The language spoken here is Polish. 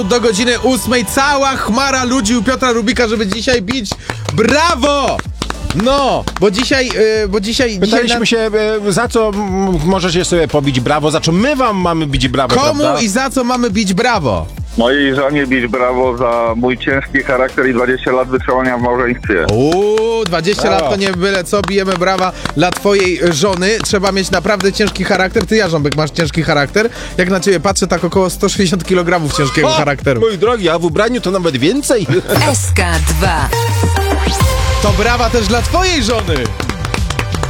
Do godziny 8 cała chmara ludzi u Piotra Rubika, żeby dzisiaj bić brawo! No, bo dzisiaj... Pytaliśmy się, za co możecie sobie pobić brawo, za co my wam mamy bić brawo, Komu prawda? i za co mamy bić brawo? Mojej żonie bić brawo za mój ciężki charakter i 20 lat wytrwania w małżeństwie. 20 lat to nie byle co, bijemy brawa dla twojej żony. Trzeba mieć naprawdę ciężki charakter. Ty, Jarząbek, masz ciężki charakter. Jak na ciebie patrzę, tak około 160 kg ciężkiego charakteru. Mój drogi, a w ubraniu to nawet więcej. SK2. To brawa też dla twojej żony!